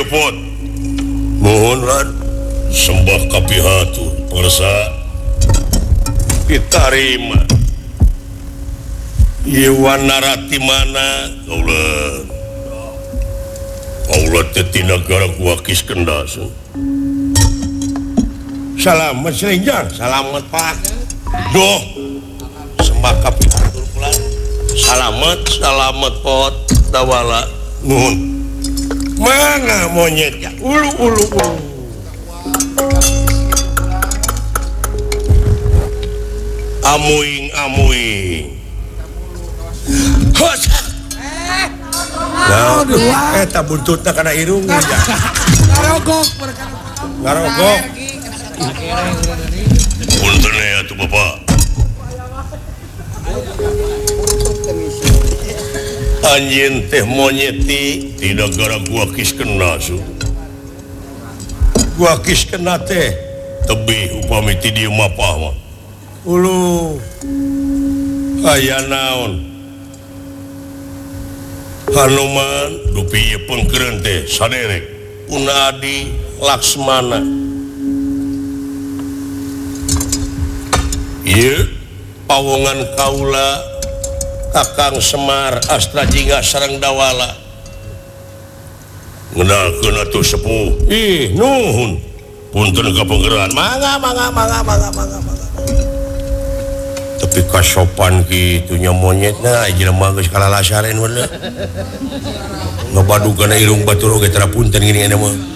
pot mohon sembah kapihatur persa ditarima Iwan narati mana Allah teti negara kuakis kendas selamat selinjang selamat Pak doh sembah kapihatur pula selamat pot dawala nuhun mana monyetnya ulu amuing eta buntutna kana irung ngarogok punten ya tuh Bapak anjeun teh monyeti di negara gua kiskena gua kiskena teh tebih upami ti dieu mapah mah ulu aya naon Hanuman dupi pengkeureun teh saderek Unadi Laksmana ieu pawongan kaula Kakang Semar Astra Jingga sareng Dawala ngenalkeun atuh sepuh nuhun punten kapenggeran mangga tapi kasopan kitunya monyetna jelema geus kalalasaren we ngebadukeun irung batur oge tara punten gini mah